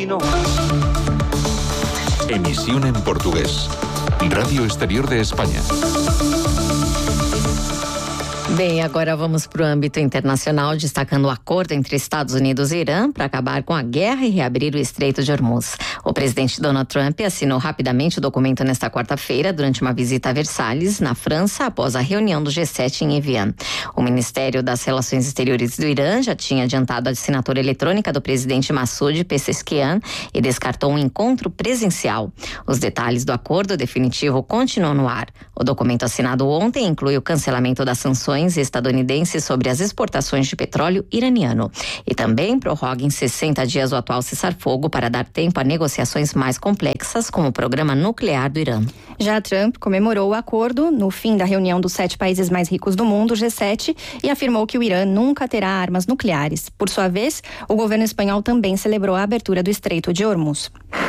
chino. Emisión en portugués. Radio Exterior de Espanha. Bem, agora vamos para o âmbito internacional, destacando o acordo entre Estados Unidos e Irã para acabar com a guerra e reabrir o Estreito de Hormuz. O presidente Donald Trump assinou rapidamente o documento nesta quarta-feira durante uma visita a Versalhes, na França, após a reunião do G7 em Evian. O Ministério das Relações Exteriores do Irã já tinha adiantado a assinatura eletrônica do presidente Massoud Pezeshkian e descartou um encontro presencial. Os detalhes do acordo definitivo continuam no ar. O documento assinado ontem inclui o cancelamento das sanções estadunidenses sobre as exportações de petróleo iraniano e também prorroga em 60 dias o atual cessar-fogo para dar tempo a negociações mais complexas como o programa nuclear do Irã. Já Trump comemorou o acordo no fim da reunião dos 7 países mais ricos do mundo, G7, e afirmou que o Irã nunca terá armas nucleares. Por sua vez, o governo espanhol também celebrou a abertura do Estreito de Hormuz.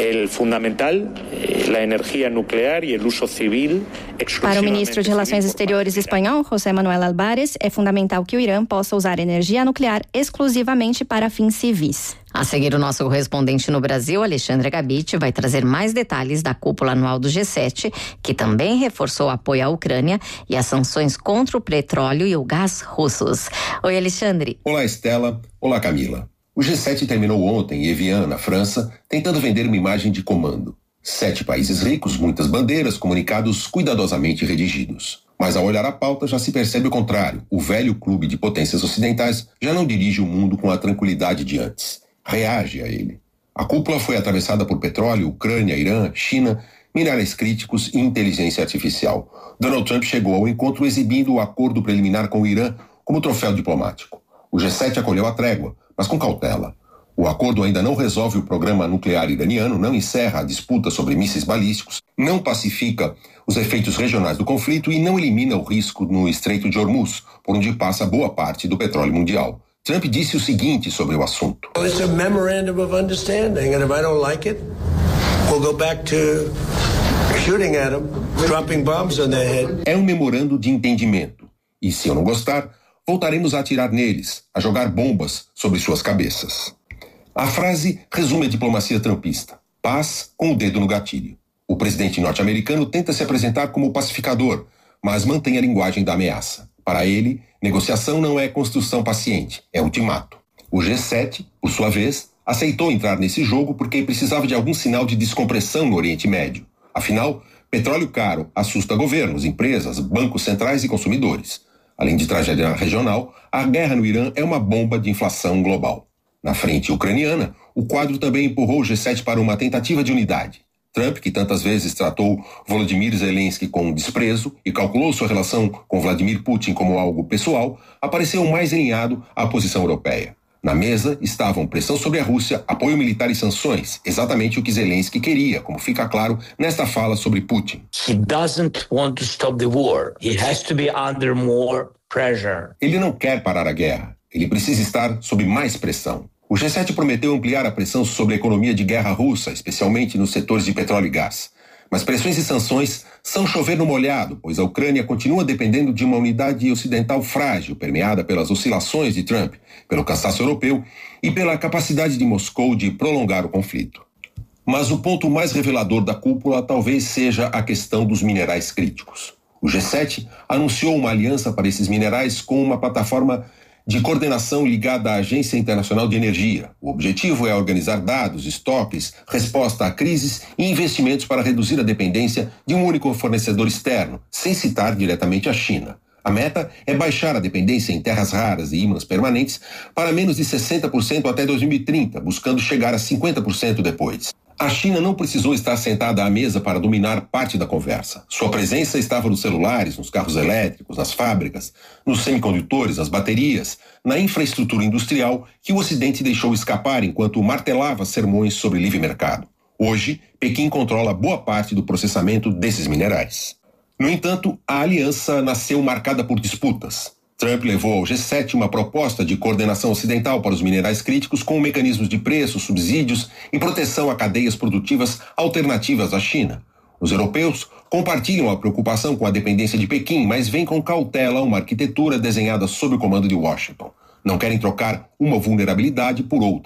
Para o ministro de Relações Exteriores espanhol, José Manuel Álvarez, é fundamental que o Irã possa usar energia nuclear exclusivamente para fins civis. A seguir, o nosso correspondente no Brasil, Alexandre Gabiti, vai trazer mais detalhes da cúpula anual do G7, que também reforçou o apoio à Ucrânia e as sanções contra o petróleo e o gás russos. Oi, Alexandre. Olá, Estela. Olá, Camila. O G7 terminou ontem em Evian, na França, tentando vender uma imagem de comando. 7 países ricos, muitas bandeiras, comunicados cuidadosamente redigidos. Mas ao olhar a pauta já se percebe o contrário. O velho clube de potências ocidentais já não dirige o mundo com a tranquilidade de antes. Reage a ele. A cúpula foi atravessada por petróleo, Ucrânia, Irã, China, minerais críticos e inteligência artificial. Donald Trump chegou ao encontro exibindo o acordo preliminar com o Irã como troféu diplomático. O G7 acolheu a trégua, mas com cautela. O acordo ainda não resolve o programa nuclear iraniano, não encerra a disputa sobre mísseis balísticos, não pacifica os efeitos regionais do conflito e não elimina o risco no Estreito de Hormuz, por onde passa boa parte do petróleo mundial. Trump disse o seguinte sobre o assunto. It's a memorandum of understanding, and if I don't like it, we'll go back to shooting at them, dropping bombs on their head. É um memorando de entendimento, e se eu não gostar, voltaremos a atirar neles, a jogar bombas sobre suas cabeças. A frase resume a diplomacia trumpista. Paz com o dedo no gatilho. O presidente norte-americano tenta se apresentar como pacificador, mas mantém a linguagem da ameaça. Para ele, negociação não é construção paciente, é ultimato. O G7, por sua vez, aceitou entrar nesse jogo porque precisava de algum sinal de descompressão no Oriente Médio. Afinal, petróleo caro assusta governos, empresas, bancos centrais e consumidores. Além de tragédia regional, a guerra no Irã é uma bomba de inflação global. Na frente ucraniana, o quadro também empurrou o G7 para uma tentativa de unidade. Trump, que tantas vezes tratou Volodymyr Zelensky com desprezo e calculou sua relação com Vladimir Putin como algo pessoal, apareceu mais alinhado à posição europeia. Na mesa estavam pressão sobre a Rússia, apoio militar e sanções, exatamente o que Zelensky queria, como fica claro nesta fala sobre Putin. He doesn't want to stop the war. He has to be under more pressure. Ele não quer parar a guerra. Ele precisa estar sob mais pressão. O G7 prometeu ampliar a pressão sobre a economia de guerra russa, especialmente nos setores de petróleo e gás. Mas pressões e sanções são chover no molhado, pois a Ucrânia continua dependendo de uma unidade ocidental frágil, permeada pelas oscilações de Trump, pelo cansaço europeu e pela capacidade de Moscou de prolongar o conflito. Mas o ponto mais revelador da cúpula talvez seja a questão dos minerais críticos. O G7 anunciou uma aliança para esses minerais com uma plataforma de coordenação ligada à Agência Internacional de Energia. O objetivo é organizar dados, estoques, resposta a crises e investimentos para reduzir a dependência de um único fornecedor externo, sem citar diretamente a China. A meta é baixar a dependência em terras raras e ímãs permanentes para menos de 60% até 2030, buscando chegar a 50% depois. A China não precisou estar sentada à mesa para dominar parte da conversa. Sua presença estava nos celulares, nos carros elétricos, nas fábricas, nos semicondutores, nas baterias, na infraestrutura industrial que o Ocidente deixou escapar enquanto martelava sermões sobre livre mercado. Hoje, Pequim controla boa parte do processamento desses minerais. No entanto, a aliança nasceu marcada por disputas. Trump levou ao G7 uma proposta de coordenação ocidental para os minerais críticos com mecanismos de preço, subsídios e proteção a cadeias produtivas alternativas à China. Os europeus compartilham a preocupação com a dependência de Pequim, mas veem com cautela uma arquitetura desenhada sob o comando de Washington. Não querem trocar uma vulnerabilidade por outra.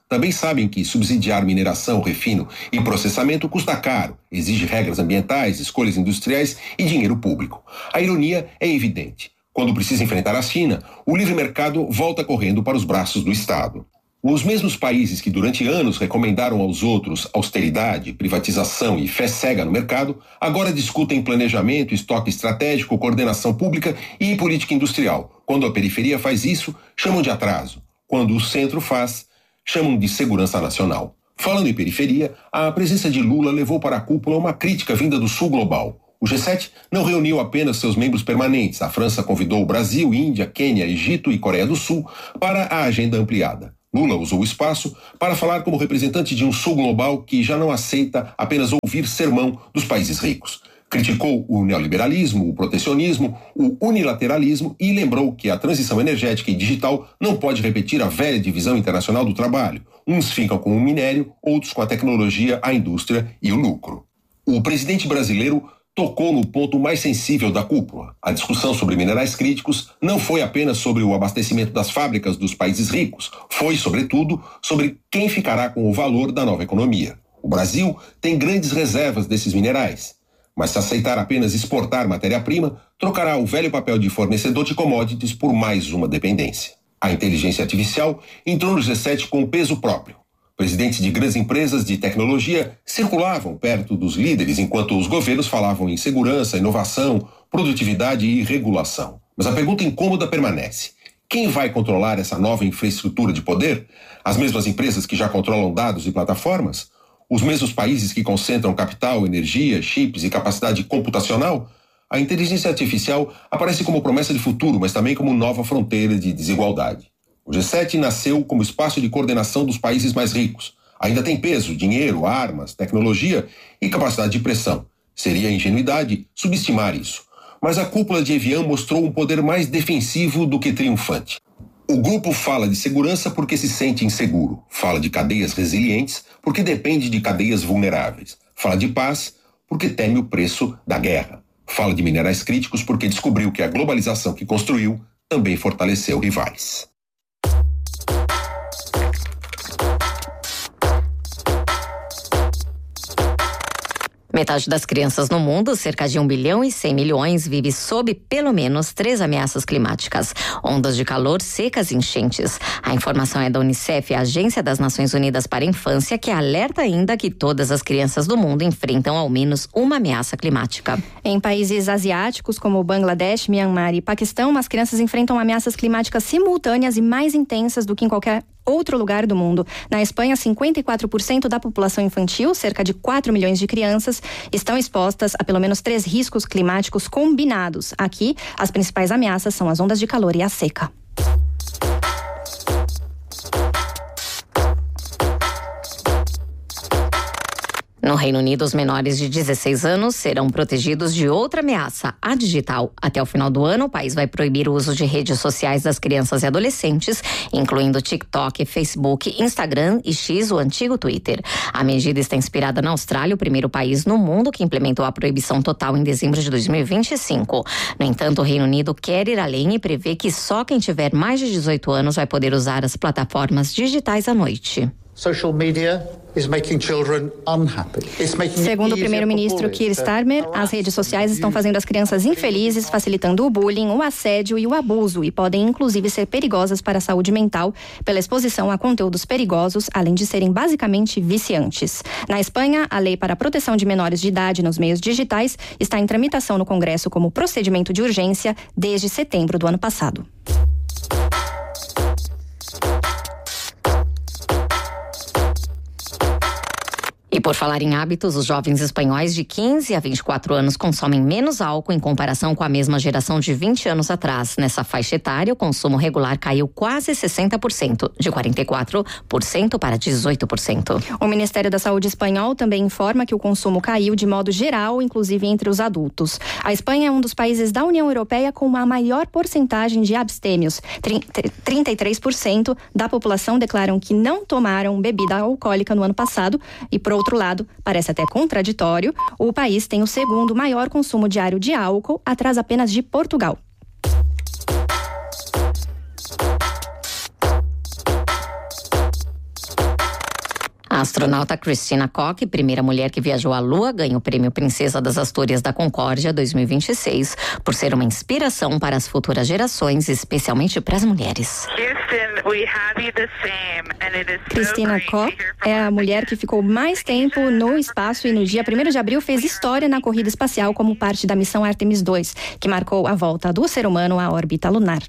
também sabem que subsidiar mineração, refino e processamento custa caro, exige regras ambientais, escolhas industriais e dinheiro público. A ironia é evidente. Quando precisa enfrentar a China, o livre mercado volta correndo para os braços do Estado. Os mesmos países que durante anos recomendaram aos outros austeridade, privatização e fé cega no mercado, agora discutem planejamento, estoque estratégico, coordenação pública e política industrial. Quando a periferia faz isso, chamam de atraso. Quando o centro faz, chamam de segurança nacional. Falando em periferia, a presença de Lula levou para a cúpula uma crítica vinda do sul global. O G7 não reuniu apenas seus membros permanentes. A França convidou o Brasil, Índia, Quênia, Egito e Coreia do Sul para a agenda ampliada. Lula usou o espaço para falar como representante de um sul global que já não aceita apenas ouvir sermão dos países ricos. Criticou o neoliberalismo, o protecionismo, o unilateralismo e lembrou que a transição energética e digital não pode repetir a velha divisão internacional do trabalho. Uns ficam com o minério, outros com a tecnologia, a indústria e o lucro. O presidente brasileiro tocou no ponto mais sensível da cúpula. A discussão sobre minerais críticos não foi apenas sobre o abastecimento das fábricas dos países ricos, foi, sobretudo, sobre quem ficará com o valor da nova economia. O Brasil tem grandes reservas desses minerais, mas se aceitar apenas exportar matéria-prima, trocará o velho papel de fornecedor de commodities por mais uma dependência. A inteligência artificial entrou no G7 com peso próprio. Presidentes de grandes empresas de tecnologia circulavam perto dos líderes enquanto os governos falavam em segurança, inovação, produtividade e regulação. Mas a pergunta incômoda permanece. Quem vai controlar essa nova infraestrutura de poder? As mesmas empresas que já controlam dados e plataformas? Os mesmos países que concentram capital, energia, chips e capacidade computacional? A inteligência artificial aparece como promessa de futuro, mas também como nova fronteira de desigualdade. O G7 nasceu como espaço de coordenação dos países mais ricos. Ainda tem peso, dinheiro, armas, tecnologia e capacidade de pressão. Seria ingenuidade subestimar isso. Mas a cúpula de Evian mostrou um poder mais defensivo do que triunfante. O grupo fala de segurança porque se sente inseguro. Fala de cadeias resilientes porque depende de cadeias vulneráveis. Fala de paz porque teme o preço da guerra. Fala de minerais críticos porque descobriu que a globalização que construiu também fortaleceu rivais. Metade das crianças no mundo, cerca de 1 bilhão e 100 milhões, vive sob pelo menos 3 ameaças climáticas: ondas de calor, secas e enchentes. A informação é da Unicef, a Agência das Nações Unidas para a Infância, que alerta ainda que todas as crianças do mundo enfrentam ao menos uma ameaça climática. Em países asiáticos como Bangladesh, Myanmar e Paquistão, as crianças enfrentam ameaças climáticas simultâneas e mais intensas do que em qualquer outro lugar do mundo. Na Espanha, 54% da população infantil, cerca de 4 milhões de crianças, estão expostas a pelo menos 3 riscos climáticos combinados. Aqui, as principais ameaças são as ondas de calor e a seca. No Reino Unido, os menores de 16 anos serão protegidos de outra ameaça, a digital. Até o final do ano, o país vai proibir o uso de redes sociais das crianças e adolescentes, incluindo TikTok, Facebook, Instagram e X, o antigo Twitter. A medida está inspirada na Austrália, o primeiro país no mundo que implementou a proibição total em dezembro de 2025. No entanto, o Reino Unido quer ir além e prevê que só quem tiver mais de 18 anos vai poder usar as plataformas digitais à noite. Social media is making children unhappy. Segundo o primeiro-ministro Keir Starmer, as redes sociais estão fazendo as crianças infelizes, facilitando o bullying, o assédio e o abuso, e podem inclusive ser perigosas para a saúde mental pela exposição a conteúdos perigosos, além de serem basicamente viciantes. Na Espanha, a lei para a proteção de menores de idade nos meios digitais está em tramitação no Congresso como procedimento de urgência desde setembro do ano passado. E por falar em hábitos, os jovens espanhóis de 15 a 24 anos consomem menos álcool em comparação com a mesma geração de 20 anos atrás. Nessa faixa etária, o consumo regular caiu quase 60%, de 44% para 18%. O Ministério da Saúde espanhol também informa que o consumo caiu de modo geral, inclusive entre os adultos. A Espanha é um dos países da União Europeia com a maior porcentagem de abstêmios. 33% da população declaram que não tomaram bebida alcoólica no ano passado e, por outro lado, parece até contraditório, o país tem o segundo maior consumo diário de álcool, atrás apenas de Portugal. A astronauta Christina Koch, primeira mulher que viajou à Lua, ganha o prêmio Princesa das Astúrias da Concórdia 2026 por ser uma inspiração para as futuras gerações, especialmente para as mulheres. Christina Koch é a mulher que ficou mais tempo no espaço e no dia 1º de abril fez história na corrida espacial como parte da missão Artemis II, que marcou a volta do ser humano à órbita lunar.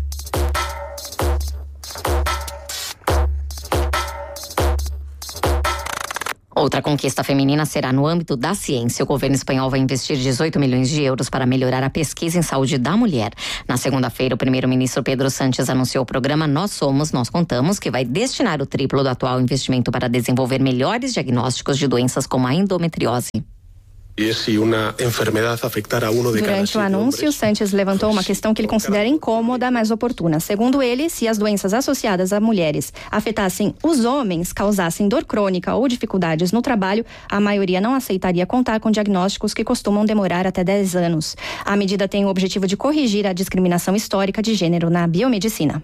Outra conquista feminina será no âmbito da ciência. O governo espanhol vai investir 18 milhões de euros para melhorar a pesquisa em saúde da mulher. Na segunda-feira, o primeiro-ministro Pedro Sánchez anunciou o programa Nós Somos, Nós Contamos, que vai destinar o triplo do atual investimento para desenvolver melhores diagnósticos de doenças como a endometriose. Durante o anúncio, Sánchez levantou uma questão que ele considera incômoda, mas oportuna. Segundo ele, se as doenças associadas a mulheres afetassem os homens, causassem dor crônica ou dificuldades no trabalho, a maioria não aceitaria contar com diagnósticos que costumam demorar até 10 anos. A medida tem o objetivo de corrigir a discriminação histórica de gênero na biomedicina.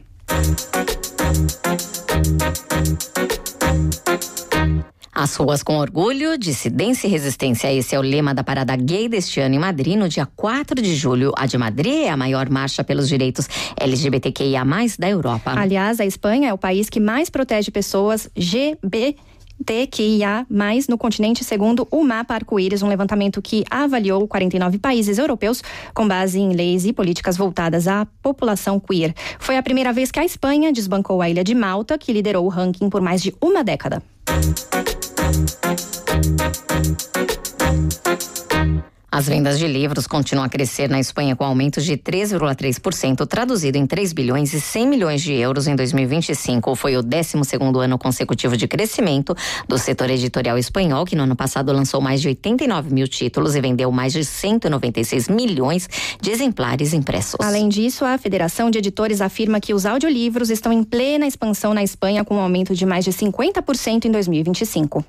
As ruas com orgulho, dissidência e resistência. Esse é o lema da Parada Gay deste ano em Madrid, no dia 4 de julho. A de Madrid é a maior marcha pelos direitos LGBTQIA+, da Europa. Aliás, a Espanha é o país que mais protege pessoas LGBTQIA+, no continente, segundo o Mapa Arco-Íris, um levantamento que avaliou 49 países europeus com base em leis e políticas voltadas à população queer. Foi a primeira vez que a Espanha desbancou a ilha de Malta, que liderou o ranking por mais de uma década. As vendas de livros continuam a crescer na Espanha com aumento de 3,3%, traduzido em 3 bilhões e 100 milhões de euros em 2025. Foi o 12º ano consecutivo de crescimento do setor editorial espanhol, que no ano passado lançou mais de 89 mil títulos e vendeu mais de 196 milhões de exemplares impressos. Além disso, a Federação de Editores afirma que os audiolivros estão em plena expansão na Espanha, com um aumento de mais de 50% em 2025.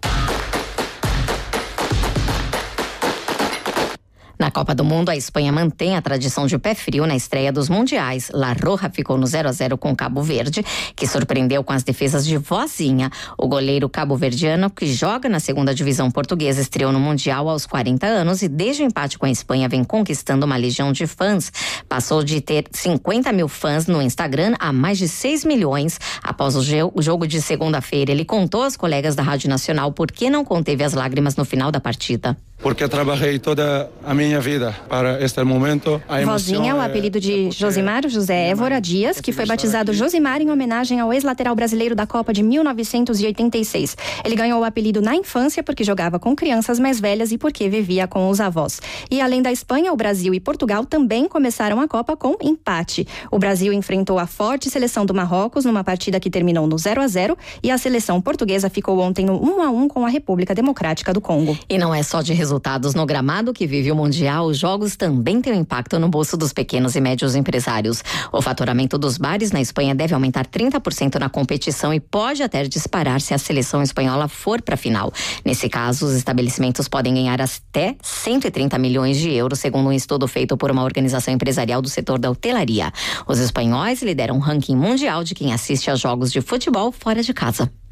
Na Copa do Mundo, a Espanha mantém a tradição de pé frio na estreia dos mundiais. La Roja ficou no 0-0 com Cabo Verde, que surpreendeu com as defesas de Vozinha. O goleiro cabo-verdiano, que joga na segunda divisão portuguesa, estreou no Mundial aos 40 anos e desde o empate com a Espanha vem conquistando uma legião de fãs. Passou de ter 50 mil fãs no Instagram a mais de 6 milhões. Após o jogo de segunda-feira, ele contou aos colegas da Rádio Nacional por que não conteve as lágrimas no final da partida. Porque trabalhei toda a minha vida para este momento. Vozinha é o apelido de Josimar José Évora Dias, que foi batizado Josimar em homenagem ao ex-lateral brasileiro da Copa de 1986. Ele ganhou o apelido na infância porque jogava com crianças mais velhas e porque vivia com os avós. E além da Espanha, o Brasil e Portugal também começaram a Copa com empate. O Brasil enfrentou a forte seleção do Marrocos numa partida que terminou no 0-0 e a seleção portuguesa ficou ontem no 1-1 com a República Democrática do Congo. E não é só de resultados no gramado que vive o Mundial, os jogos também têm um impacto no bolso dos pequenos e médios empresários. O faturamento dos bares na Espanha deve aumentar 30% na competição e pode até disparar se a seleção espanhola for para a final. Nesse caso, os estabelecimentos podem ganhar até 130 milhões de euros, segundo um estudo feito por uma organização empresarial do setor da hotelaria. Os espanhóis lideram o ranking mundial de quem assiste a jogos de futebol fora de casa.